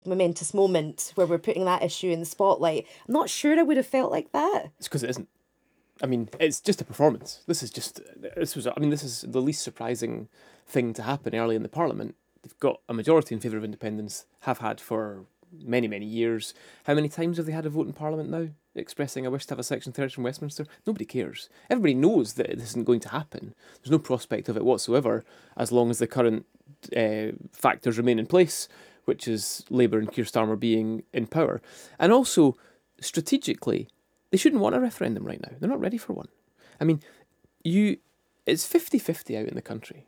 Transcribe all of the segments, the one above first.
momentous moment where we're putting that issue in the spotlight. I'm not sure I would have felt like that. It's because it isn't. I mean, it's just a performance. This is the least surprising thing to happen early in the Parliament. They've got a majority in favour of independence, have had for many, many years. How many times have they had a vote in Parliament now expressing a wish to have a Section 30 from Westminster? Nobody cares. Everybody knows that this isn't going to happen. There's no prospect of it whatsoever as long as the current factors remain in place, which is Labour and Keir Starmer being in power. And also, strategically, they shouldn't want a referendum right now. They're not ready for one. I mean, it's 50-50 out in the country.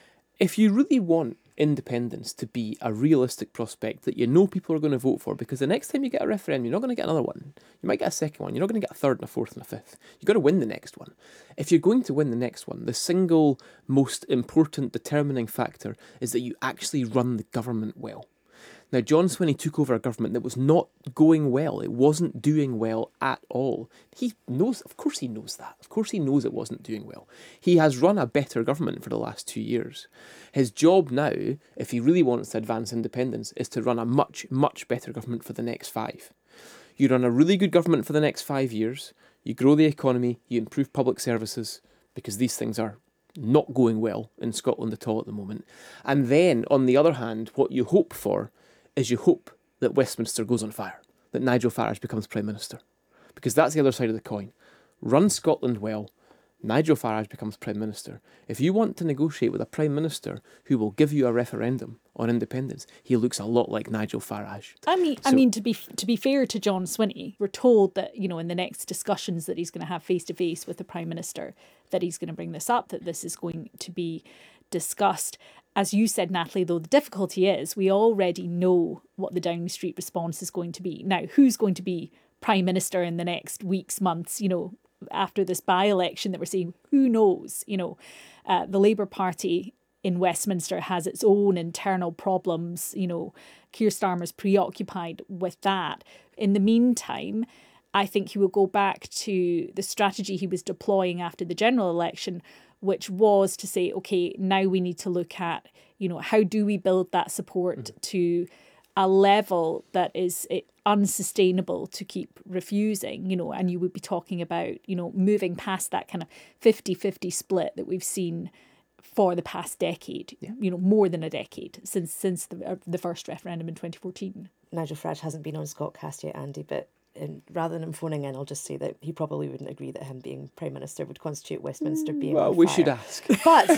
If you really want independence to be a realistic prospect that you know people are going to vote for, because the next time you get a referendum, you're not going to get another one. You might get a second one. You're not going to get a third and a fourth and a fifth. You've got to win the next one. If you're going to win the next one, the single most important determining factor is that you actually run the government well. Now, John Swinney took over a government that was not going well. It wasn't doing well at all. He knows, of course he knows that. Of course he knows it wasn't doing well. He has run a better government for the last 2 years. His job now, if he really wants to advance independence, is to run a much, much better government for the next 5. You run a really good government for the next 5 years, you grow the economy, you improve public services, because these things are not going well in Scotland at all at the moment. And then, on the other hand, what you hope for is you hope that Westminster goes on fire, that Nigel Farage becomes Prime Minister. Because that's the other side of the coin. Run Scotland well, Nigel Farage becomes Prime Minister. If you want to negotiate with a Prime Minister who will give you a referendum on independence, he looks a lot like Nigel Farage. I mean, to be fair to John Swinney, we're told that, in the next discussions that he's going to have face-to-face with the Prime Minister, that he's going to bring this up, that this is going to be discussed. As you said, Natalie, though, the difficulty is we already know what the Downing Street response is going to be. Now, who's going to be Prime Minister in the next weeks, months, after this by-election that we're seeing? Who knows? The Labour Party in Westminster has its own internal problems. Keir Starmer's preoccupied with that. In the meantime, I think he will go back to the strategy he was deploying after the general election, which was to say, okay, now we need to look at, how do we build that support to a level that is unsustainable to keep refusing, and you would be talking about, moving past that kind of 50-50 split that we've seen for the past decade, more than a decade since the first referendum in 2014. Nigel Farage hasn't been on Scotcast yet, Andy, but rather than him phoning in, I'll just say that he probably wouldn't agree that him being Prime Minister would constitute Westminster being on fire. We should ask. But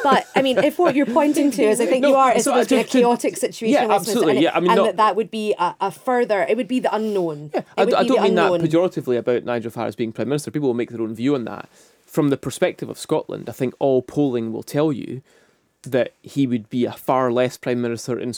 I mean, if what you're pointing to is, I think it's supposed to be a chaotic situation in Westminster, absolutely. That would be a further, it would be the unknown. Yeah, I don't mean that pejoratively about Nigel Farage being Prime Minister. People will make their own view on that. From the perspective of Scotland, I think all polling will tell you that he would be a far less popular Prime Minister in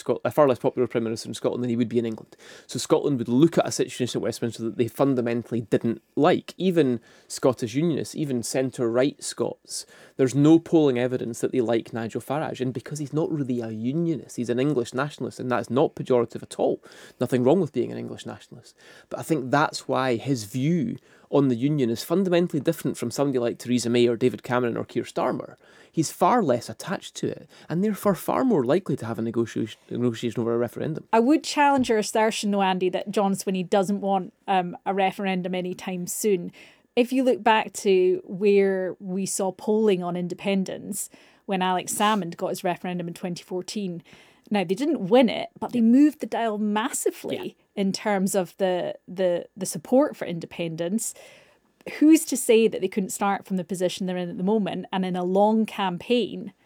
Scotland than he would be in England. So Scotland would look at a situation at Westminster that they fundamentally didn't like. Even Scottish Unionists, even centre-right Scots, there's no polling evidence that they like Nigel Farage. And because he's not really a unionist, he's an English nationalist, and that's not pejorative at all. Nothing wrong with being an English nationalist. But I think that's why his view on the union is fundamentally different from somebody like Theresa May or David Cameron or Keir Starmer. He's far less attached to it, and therefore far more likely to have a negotiation over a referendum. I would challenge your assertion, though, Andy, that John Swinney doesn't want a referendum anytime soon. If you look back to where we saw polling on independence when Alex Salmond got his referendum in 2014, now they didn't win it, but they moved the dial massively in terms of the support for independence. Who's to say that they couldn't start from the position they're in at the moment and in a long campaign,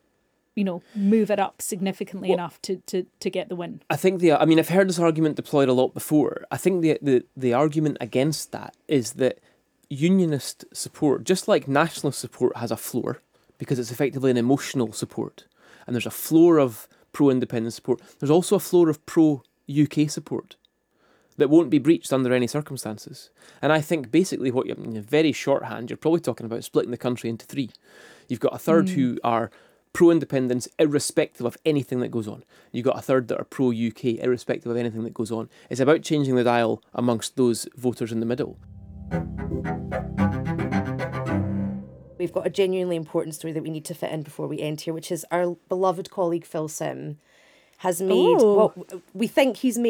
move it up significantly enough to get the win? I think I've heard this argument deployed a lot before. I think the argument against that is that unionist support, just like nationalist support, has a floor because it's effectively an emotional support. And there's a floor of pro-independence support. There's also a floor of pro-UK support that won't be breached under any circumstances. And I think basically in very shorthand, you're probably talking about splitting the country into 3. You've got a third who are pro-independence irrespective of anything that goes on. You've got a third that are pro-UK irrespective of anything that goes on. It's about changing the dial amongst those voters in the middle. We've got a genuinely important story that we need to fit in before we end here, which is our beloved colleague Phil Sim has made what we think he's made